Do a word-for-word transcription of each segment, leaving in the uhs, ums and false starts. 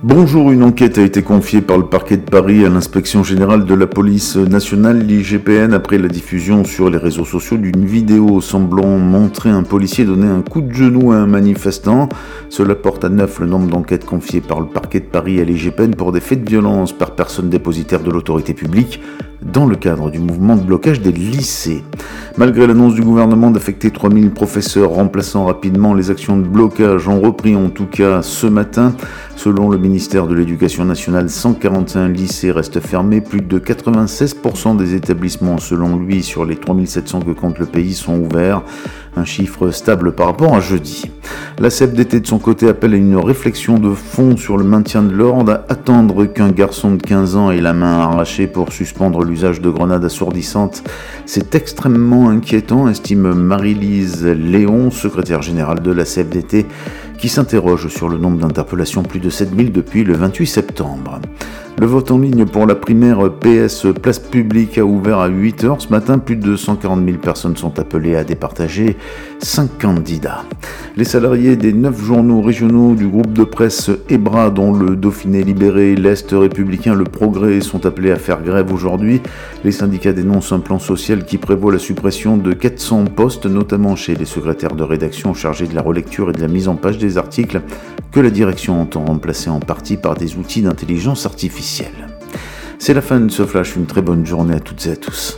Bonjour, une enquête a été confiée par le parquet de Paris à l'inspection générale de la police nationale, l'I G P N, après la diffusion sur les réseaux sociaux d'une vidéo semblant montrer un policier donner un coup de genou à un manifestant. Cela porte à neuf le nombre d'enquêtes confiées par le parquet de Paris à l'I G P N pour des faits de violence par personne dépositaire de l'autorité publique dans le cadre du mouvement de blocage des lycées. Malgré l'annonce du gouvernement d'affecter trois mille professeurs remplaçant rapidement les actions de blocage, ont repris en tout cas ce matin. Selon le ministère de l'Éducation nationale, cent quarante et un lycées restent fermés. Plus de quatre-vingt-seize pour cent des établissements, selon lui, sur les trois mille sept cents que compte le pays, sont ouverts. Un chiffre stable par rapport à jeudi. La C F D T de son côté appelle à une réflexion de fond sur le maintien de l'ordre. Attendre qu'un garçon de quinze ans ait la main arrachée pour suspendre l'usage de grenades assourdissantes, c'est extrêmement inquiétant, estime Marie-Lise Léon, secrétaire générale de la C F D T, qui s'interroge sur le nombre d'interpellations, plus de sept mille depuis le vingt-huit septembre. Le vote en ligne pour la primaire P S Place Publique a ouvert à huit heures ce matin. Plus de cent quarante mille personnes sont appelées à départager cinq candidats. Les salariés des neuf journaux régionaux du groupe de presse EBRA, dont le Dauphiné Libéré, l'Est Républicain, le Progrès, sont appelés à faire grève aujourd'hui. Les syndicats dénoncent un plan social qui prévoit la suppression de quatre cents postes, notamment chez les secrétaires de rédaction chargés de la relecture et de la mise en page des articles, que la direction entend remplacer en partie par des outils d'intelligence artificielle. C'est la fin de ce flash, une très bonne journée à toutes et à tous.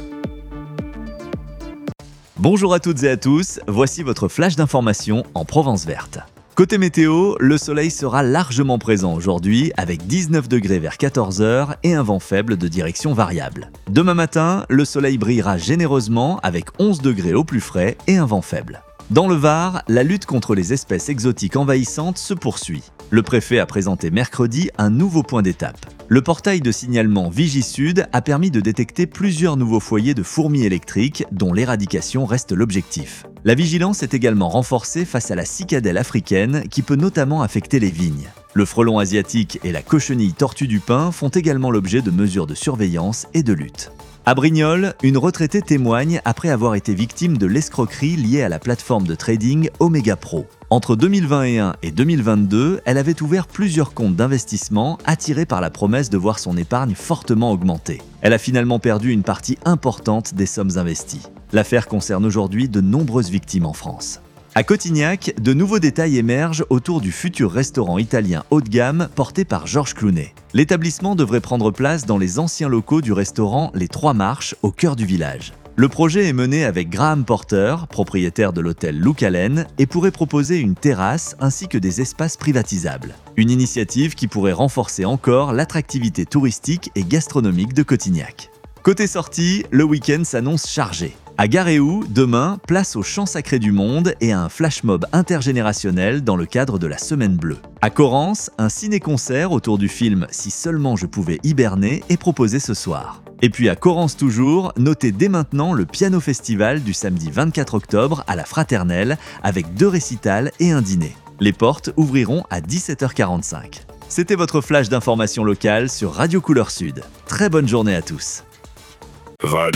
Bonjour à toutes et à tous, voici votre flash d'information en Provence verte. Côté météo, le soleil sera largement présent aujourd'hui avec dix-neuf degrés vers quatorze heures et un vent faible de direction variable. Demain matin, le soleil brillera généreusement avec onze degrés au plus frais et un vent faible. Dans le Var, la lutte contre les espèces exotiques envahissantes se poursuit. Le préfet a présenté mercredi un nouveau point d'étape. Le portail de signalement VigiSud a permis de détecter plusieurs nouveaux foyers de fourmis électriques dont l'éradication reste l'objectif. La vigilance est également renforcée face à la cicadelle africaine qui peut notamment affecter les vignes. Le frelon asiatique et la cochenille tortue du pin font également l'objet de mesures de surveillance et de lutte. À Brignoles, une retraitée témoigne après avoir été victime de l'escroquerie liée à la plateforme de trading Omega Pro. Entre deux mille vingt et un et deux mille vingt-deux, elle avait ouvert plusieurs comptes d'investissement attirée par la promesse de voir son épargne fortement augmenter. Elle a finalement perdu une partie importante des sommes investies. L'affaire concerne aujourd'hui de nombreuses victimes en France. À Cotignac, de nouveaux détails émergent autour du futur restaurant italien haut de gamme porté par Georges Clooney. L'établissement devrait prendre place dans les anciens locaux du restaurant Les Trois Marches au cœur du village. Le projet est mené avec Graham Porter, propriétaire de l'hôtel Luke Allen, et pourrait proposer une terrasse ainsi que des espaces privatisables. Une initiative qui pourrait renforcer encore l'attractivité touristique et gastronomique de Cotignac. Côté sortie, le week-end s'annonce chargé. À Garéou, demain, place au Chant Sacré du Monde et à un flash mob intergénérationnel dans le cadre de la Semaine Bleue. À Correns, un ciné-concert autour du film Si seulement je pouvais hiberner est proposé ce soir. Et puis à Correns toujours, notez dès maintenant le Piano Festival du samedi vingt-quatre octobre à la Fraternelle avec deux récitals et un dîner. Les portes ouvriront à dix-sept heures quarante-cinq. C'était votre flash d'information locale sur Radio Couleur Sud. Très bonne journée à tous. Radio